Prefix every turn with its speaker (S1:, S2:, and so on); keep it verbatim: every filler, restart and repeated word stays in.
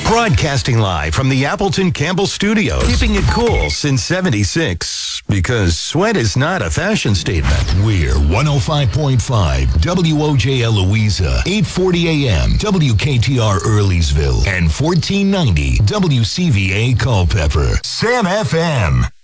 S1: Broadcasting live from the Appleton Campbell Studios. Keeping it cool since seventy-six. Because sweat is not a fashion statement.
S2: We're one oh five point five W O J L Louisa, eight forty a.m. W K T R Earlysville, and fourteen ninety W C V A Culpeper. Sam F M.